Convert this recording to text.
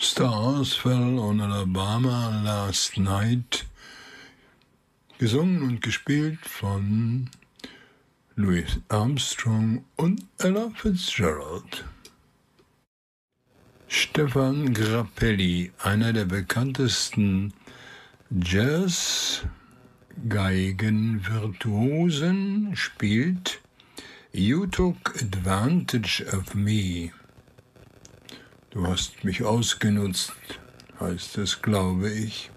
Stars Fell on Alabama Last Night, gesungen und gespielt von Louis Armstrong und Ella Fitzgerald. Stefan Grappelli, einer der bekanntesten Jazz-Geigenvirtuosen, spielt You Took Advantage of Me. Du hast mich ausgenutzt, heißt es, glaube ich.